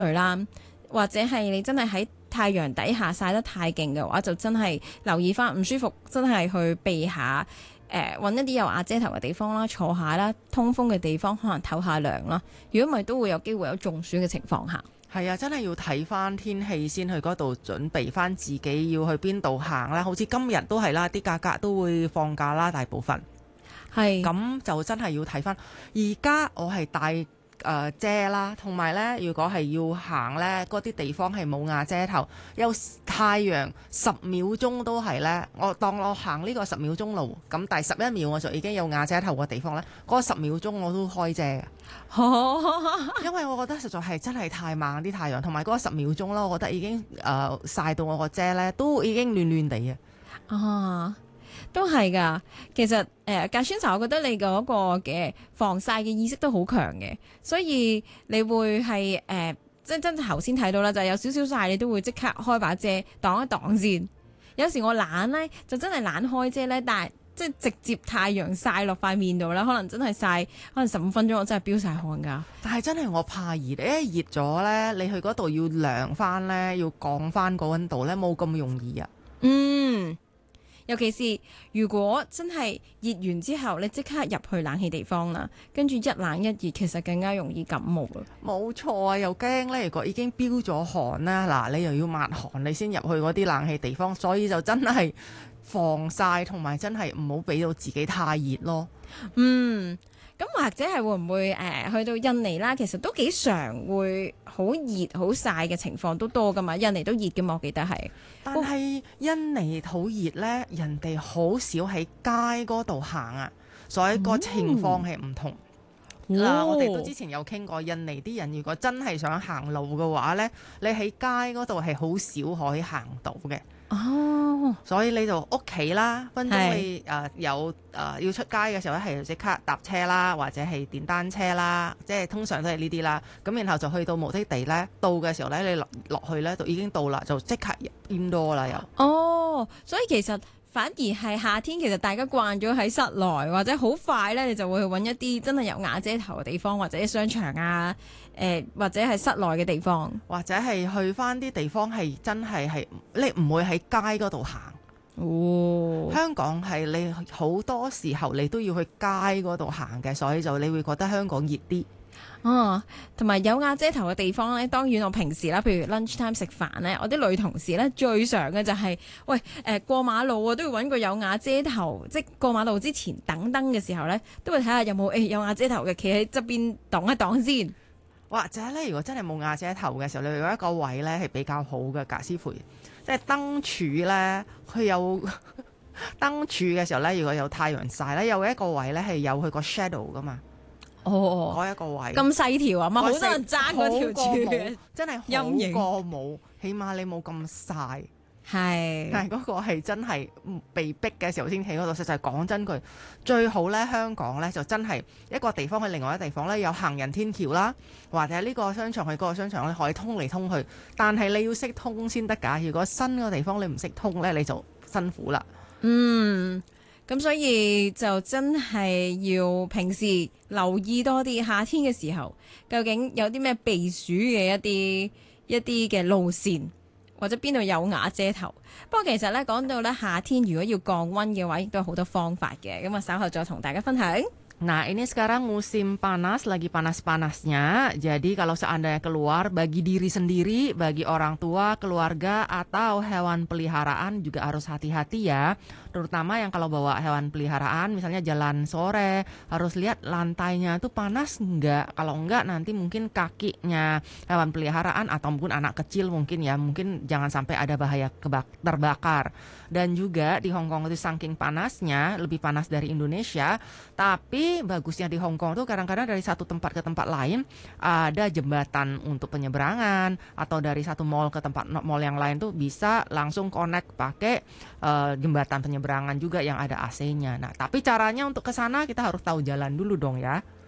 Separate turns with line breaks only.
類啦，或者係你真係喺太陽底下曬得太勁嘅話，就真係留意翻唔舒服，真係去避下。揾一啲有瓦遮頭嘅地方啦，坐下啦，通風嘅地方，可能唞下涼啦。如果唔係，都會有機會有中暑嘅情況下。
係啊，真係要睇翻天氣先去嗰度準備翻自己要去邊度行啦。好似今日都係啦，啲價格都會放假啦，大部分
係
咁就真係要睇翻。而家我係帶遮啦，同埋呢，如果係要行呢，嗰啲地方係冇瓦遮頭，有太陽10秒鐘都係呢。我當我行呢個10秒鐘路，咁第11秒我就已經有瓦遮頭嘅地方呢，嗰10秒鐘我都開遮嘅。因為我覺得實在係真係太猛啲太陽，同埋嗰10秒鐘啦，我覺得已經曬到我個遮呢，都已經暖暖地嘅。
啊，都係噶。其實格川茶，我覺得你嗰個嘅防曬嘅意識都好強嘅，所以你會係即係真係頭先睇到啦，就係有少少曬，你都會即刻開把遮擋一擋先。有時我懶呢，就真係懶開遮呢，但係即係直接太陽曬落塊面度啦，可能真係曬可能15分鐘，我真係飆晒汗㗎。
但係真係我怕熱，熱咗呢，你去嗰度要涼翻呢，要降翻個溫度呢，冇咁容易啊。
嗯。尤其是如果真係熱完之後，你即刻入去冷氣地方啦，跟住一冷一熱，其實更加容易感冒啊！
冇錯啊，又驚呢，如果已經飆咗汗啦，嗱，你又要抹汗，你先入去嗰啲冷氣地方，所以就真係防曬同埋真係唔好俾到自己太熱咯。
嗯。咁或者係會唔會去到印尼啦？其實都幾常會好熱好曬嘅情況都多噶嘛。印尼都熱嘅嘛，我記得係。
但係印尼好熱呢，人哋好少喺街嗰度行啊，所以個情況係唔同。嗱，我哋都之前有傾過，印尼啲人如果真係想行路嘅話呢，你喺街嗰度係好少可以行到嘅。
哦，
所以你就屋企啦，分鐘你有要出街嘅時候咧，係即刻搭車啦，或者係電單車啦，即係通常都係呢啲啦。咁然後就去到目的地呢，到嘅時候呢，你落去呢，就已經到啦，就即刻 indoor 啦又。
哦，所以其實反而係夏天，其實大家慣咗喺室內，或者好快呢，你就會去揾一啲真係有瓦遮頭嘅地方，或者商場啊，或者係室內嘅地方，
或者係去翻啲地方係真係你唔會喺街嗰度行。
哦，
香港係你好多時候你都要去街嗰度行嘅，所以就你會覺得香港熱啲。
哦，同埋有瓦遮頭嘅地方呢，當然我平時啦，譬如 lunch time 食飯呢，我啲女同事呢，最常嘅就係、喂過馬路啊，都要揾個有瓦遮頭，即係過馬路之前等燈嘅時候呢，都會睇下有冇有瓦遮頭嘅，企喺側邊擋一擋先。
或者咧，如果真係冇瓦遮頭嘅時候，你有一個位咧係比較好嘅，格師傅，即係燈柱咧，佢有燈柱嘅時候咧，如果有太陽曬咧，有一個位咧係有佢個 shadow 噶嘛。
哦，
嗰一個位
咁細條啊嘛，好多人爭嗰條柱，
真係
陰
好過冇，起碼你冇咁曬。
係，
但係嗰個係真係被逼嘅時候先起嗰度。實際講真句，最好呢，香港呢就真係一個地方去另外一個地方呢，有行人天橋啦，或者呢個商場去嗰個商場呢，可以通嚟通去。但係你要識通先得㗎。如果新嘅地方你唔識通呢，你就辛苦啦。
嗯，咁所以就真係要平時留意多啲，夏天嘅時候究竟有啲咩避暑嘅一啲嘅路線，或者邊度有瓦遮頭。不過其實咧講到咧夏天如果要降溫嘅話，亦都有好多方法嘅。咁啊稍後再同大家分享。
Nah, ini sekarang musim panas, lagi panas-panasnya. Jadi kalau seandainya keluar, bagi diri sendiri, bagi orang tua, keluarga, atau hewan peliharaan juga harus hati-hati ya. Terutama yang kalau bawa hewan peliharaan, misalnya jalan sore, harus lihat lantainya itu panas enggak. Kalau enggak, nanti mungkin kakinya hewan peliharaan atau mungkin anak kecil mungkin ya, mungkin jangan sampai ada bahaya terbakar. Dan juga di Hong Kong itu saking panasnya, lebih panas dari Indonesia, tapi bagusnya di Hong Kong tuh kadang-kadang dari satu tempat ke tempat lain ada jembatan untuk penyeberangan, atau dari satu mall ke tempat mall yang lain tuh bisa langsung connect pakai jembatan penyeberangan juga yang ada AC-nya. Nah, tapi caranya untuk ke sana kita harus tahu jalan dulu dong ya.